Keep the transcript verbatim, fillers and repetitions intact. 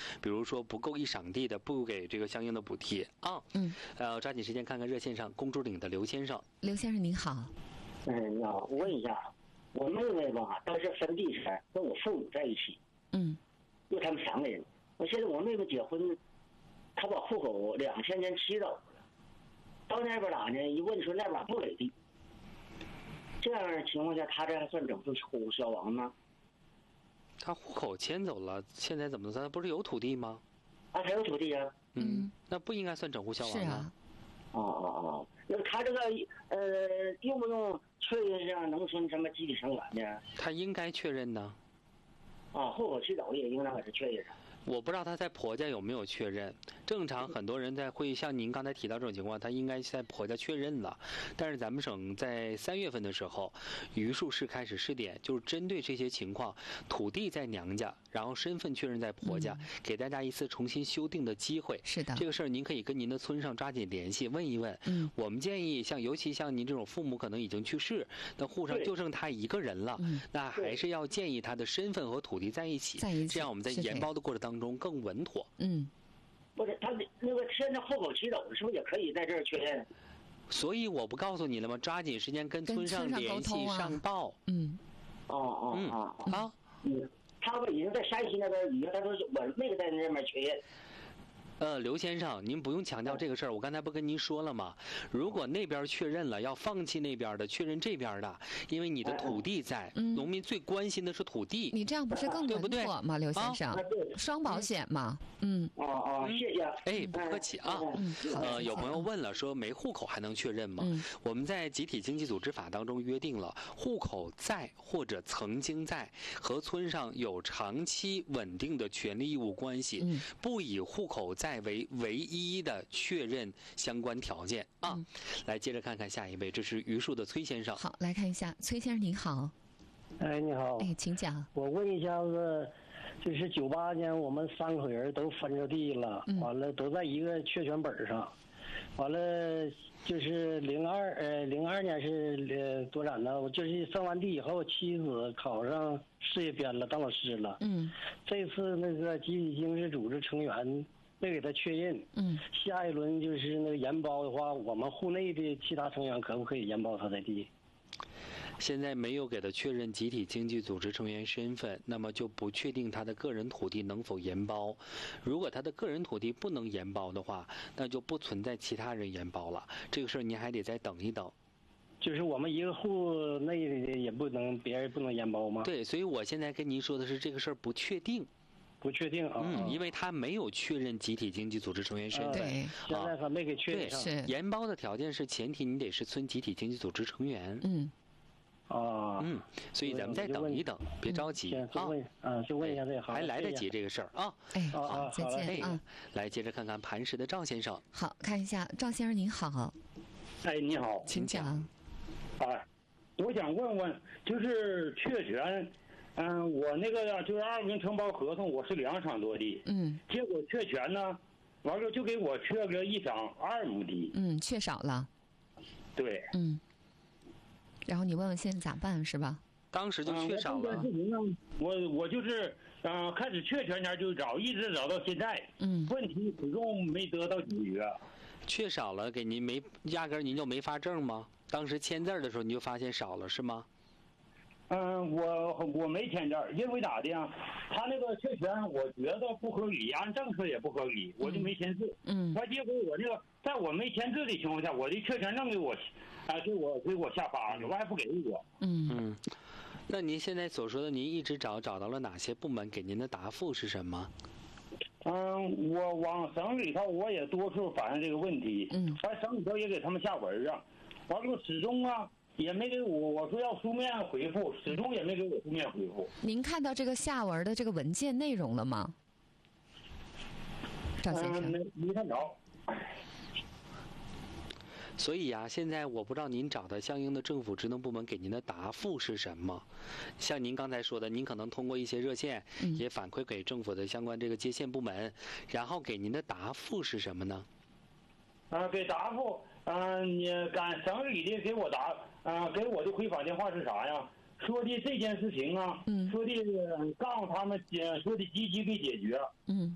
比如说不够一赏地的，不给这个相应的补贴啊。 嗯， 呃，抓紧时间看看热线上公主岭的刘先生。 刘先生您好。 嗯，你好，我问一下，我妹妹吧，当时分地时跟我父母在一起， 嗯， 就他们三个人。我现在我妹妹结婚，她把户口两千年迁走了，到那边哪呢？一问说那边不给地。这样的情况下，她这还算整数户口消亡吗？ 他户口迁走了，现在怎么算？他不是有土地吗？ 啊，还有土地啊。 嗯，那不应该算整户消亡啊。 哦哦哦，那他这个呃，用不用确认上农村什么集体成员呢？ 他应该确认呢。 啊，户口迁走也应该给他确认上。 我不知道他在婆家有没有确认。正常很多人在会像您刚才提到这种情况，他应该在婆家确认了。但是咱们省在三月份的时候，榆树市开始试点，就是针对这些情况，土地在娘家，然后身份确认在婆家，嗯、给大家一次重新修订的机会。 是的， 这个事儿您可以跟您的村上抓紧联系，问一问。 嗯， 我们建议像尤其像您这种父母可能已经去世，那户上就剩他一个人了， 嗯、 那还是要建议他的身份和土地在一起， 在一起， 这样我们在研包的过程当中更稳妥。 嗯。 不是他那个现在户口迁走是不是也可以在这儿确认？ 所以我不告诉你了吗？抓紧时间跟村上联系上报。 嗯， 哦哦哦哦啊， 嗯，他们已经在山西那边，已经他说我那个在那边确认。 呃，刘先生，您不用强调这个事儿，我刚才不跟您说了吗？如果那边确认了，要放弃那边的，确认这边的，因为你的土地在， 嗯、 农民最关心的是土地。 你这样不是更稳妥吗，刘先生？双保险嘛，嗯。 哦哦，谢谢。 哎，不客气啊。 嗯、 呃，有朋友问了，说没户口还能确认吗？ 嗯、 我们在集体经济组织法当中约定了，户口在或者曾经在，和村上有长期稳定的权利义务关系， 嗯、 不以户口在为唯一的确认相关条件啊。 嗯、 来接着看看下一位，这是榆树的崔先生。 好，来看一下，崔先生您好。 哎，你好。 哎，请讲。 我问一下子，就是九八年我们三口人都分着地了， 嗯、 完了都在一个确权本上，完了就是零二呃零二年是呃多少呢？我就是生完地以后，妻子考上事业编了，当老师了。 嗯。 这次那个集体经济组织成员没给他确认。 嗯。 下一轮就是那个研包的话，我们户内的其他成员可不可以研包他的地？ 现在没有给他确认集体经济组织成员身份，那么就不确定他的个人土地能否研包。如果他的个人土地不能研包的话，那就不存在其他人研包了。这个事儿您还得再等一等。 就是我们一个户内的也不能，别人不能研包吗？ 对，所以我现在跟您说的是这个事儿不确定。 不确定啊， 嗯，因为他没有确认集体经济组织成员身份， 对， 现在还没给确认上。 是研包的条件是前提你得是村集体经济组织成员。 嗯， 啊， 嗯，所以咱们再等一等，别着急啊。啊，就问一下这个， 还来得及这个事儿啊。 哎，好，再见啊。 来，接着看看磐石的赵先生。 好，看一下赵先生您好。 哎，你好， 请讲。 哎，我想问问，就是确权。嗯，我那个就是二民承包合同，我是两场多地， 嗯， 结果确权呢，完了就给我确了一场二亩地， 嗯，确少了， 对， 嗯，然后你问问现在咋办是吧？ 当时就确少了。 嗯、我我就是嗯、呃、开始确权前就找，一直找到现在， 嗯，问题始终没得到解决。 确少了，给您没压根儿您就没发证吗？当时签字的时候你就发现少了是吗？ 嗯，我我没签字，因为咋的呀？他那个确权，我觉得不合理，按政策也不合理，我就没签字。 嗯， 完结果我那个，在我没签字的情况下，我的确权证给我，啊，给我给我下发了，我还不给我。 嗯嗯，那您现在所说的，您一直找找到了哪些部门？给您的答复是什么？ 嗯，我往省里头我也多处反映这个问题， 嗯， 完省里头也给他们下文啊，完了始终啊。也没给我，我说要书面回复，始终也没给我书面回复。 您看到这个下文的这个文件内容了吗，赵先生？ 嗯，没没看着。 所以啊，现在我不知道您找的相应的政府职能部门给您的答复是什么。像您刚才说的，您可能通过一些热线也反馈给政府的相关这个接线部门，然后给您的答复是什么呢？ 啊，给答复，嗯、呃，你赶省里的给我答，啊、呃，给我的回访电话是啥呀？说的这件事情啊， 嗯， 说的告诉他们，呃，说的积极给解决， 嗯，